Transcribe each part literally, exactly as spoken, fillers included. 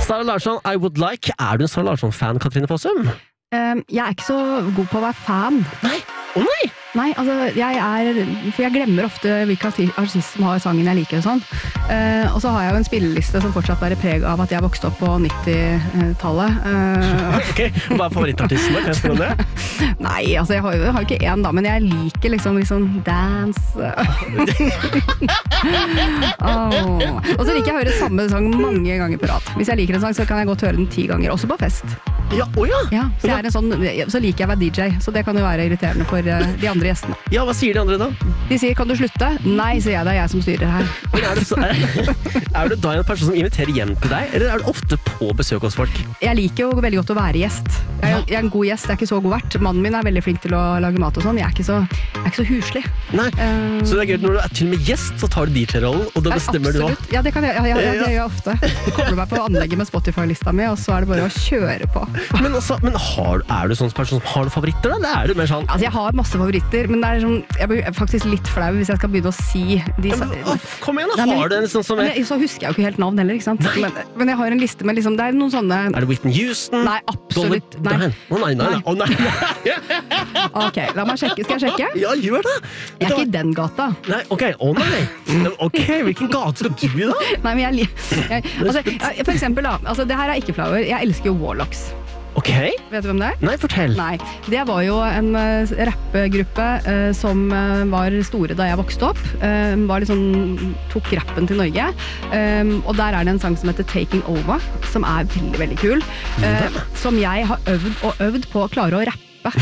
Sara Larsson, I would like. Er du en Sara Larsson-fan, Katrine Fossum? Um, jeg er ikke så god på å være fan. Nei, å oh, nei! Nei, altså, jeg er, for jeg glemmer ofte hvilke artist som har sangen jeg liker og sånn. Uh, og så har jeg jo en spilleliste som fortsatt bærer preg av at jeg vokste opp på nittitallet. Uh, ok, hva er favorittartisten da? Kan jeg spørre om det? Nei, altså, jeg har jo ikke en da, men jeg liker liksom, liksom dance. oh. Og så liker jeg å høre samme sang mange ganger på rad. Hvis jeg liker en sang, så kan jeg godt høre den ti ganger, også på fest. Ja, oh ja. Ja, så, jeg er en sånn, så liker jeg å være D J, så det kan jo være irriterende for uh, de andre gjestene. Ja, hva sier de andre da? De sier, kan du slutte? Nei, sier jeg, det er jeg som styrer her. Er, det så, er, er du da en person som inviterer hjem til deg, eller er du ofte på besøk hos folk? Jeg liker jo veldig godt å være gjest. Jeg er, jeg er en god gjest, jeg er ikke så god vert. Mannen min er veldig flink til å lage mat og sånn, jeg er ikke så, jeg er ikke så huslig. Nei, uh, så det er gøy, når du er til og med gjest, så tar du D J-rollen, og da bestemmer du også. Ja, det kan jeg, ja, ja, ja, det gjør jeg ofte. Jeg kobler meg på anlegget med Spotify-lista mi, og så er det bare å kjøre på. Men, også, men har, er du sånn person som har noen favoritter da? Eller er du mer sånn? Altså, jeg har masse favoritter, men det er sånn, jeg blir faktisk litt flau hvis jeg skal begynne å si de, ja, men, å, kom igjen da, nei, men, har du en sånn som er... Så husker jeg jo ikke helt navn heller, ikke sant? Men, men jeg har en liste med liksom, det er noen sånne... Er det Whitney Houston? Nei, absolutt. Nei. Nei. Oh, nei, nei, nei. Oh, nei. Ok, la meg sjekke. Skal jeg sjekke? Ja, gjør det. Jeg er ikke i den gata. Nei, ok, å oh, nei. Ok, hvilken gate skal du da? Nei, men jeg... jeg altså, for eksempel da, altså, det her er ikke flower. Jeg elsker jo Warlocks. Ok. Vet du hvem det er? Nei, fortell. Nei, det var jo en uh, rappegruppe uh, som uh, var store da jeg vokste opp. Uh, var liksom, tok rappen til Norge. Um, og der er det en sang som heter Taking Over, som er veldig, veldig kul. Uh, som jeg har øvd og øvd på å klare å rappe.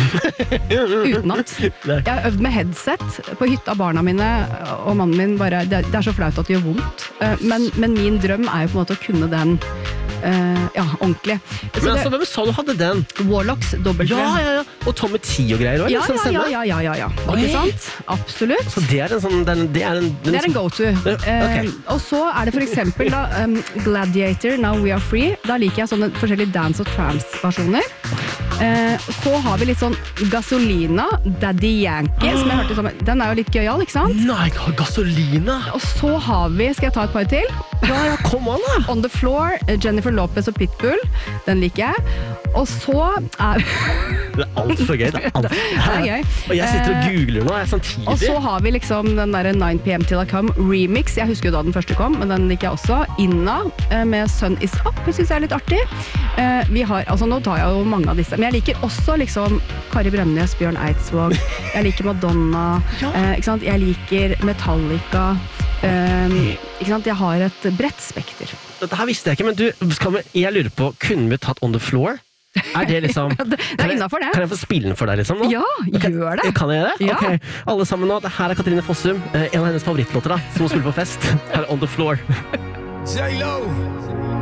Utenat. Jeg har øvd med headset på hytta. Barna mine og mannen min bare, det er så flaut at det gjør vondt. Uh, men, men min drøm er jo på en måte å kunne den Uh, ja, ordentlig. Så men altså, det, hvem sa du hadde den? Warlocks, dobbelt. Ja, ja, ja. Og Tommy T og greier også, ja, liksom, ja, ja, ja, ja, ja. Ikke sant? Absolutt. Så det er en sånn, den, det er en... Den, det er en go-to. Okay. Uh, og så er det for eksempel da, um, Gladiator, Now We Are Free. Da liker jeg sånne forskjellige dance- og trance-versjoner. Uh, så har vi litt sånn Gasolina, Daddy Yankee, som jeg hørte sammen. Den er jo litt gøyal, ikke sant? Nei, Gasolina! Og så har vi, skal jeg ta et par til? Ja, ja, kom an da! On the Floor, Jennifer Lopez og Pitbull. Den liker jeg. Og så er... Det er alt for gøy. Det er, alt. Det er gøy. Og jeg sitter og googler nå, jeg er samtidig. Og så har vi liksom den der nine p m Till I Come remix. Jeg husker jo da den første kom, men den liker jeg også. Inna med Sun Is Up, jeg synes jeg er litt artig. Vi har, altså nå tar jeg jo mange av disse, men jeg liker også liksom Kari Bremnes, Bjørn Eidsvåg. Jeg liker Madonna, ja. Ikke sant? Jeg liker Metallica. Um, ikke sant? Jeg har et bredt spekter. Dette her visste jeg ikke, men du, skal vi, jeg lurer på, kunne vi tatt On The Floor? Er det liksom... det er innenfor det. Kan jeg få spille den for deg liksom nå? Ja, gjør det. Kan jeg det? Ja. Ok, alle sammen nå, det her er Katrine Fossum, en av hennes favorittlåter da, som hun spiller på fest. Her er On The Floor. J-Lo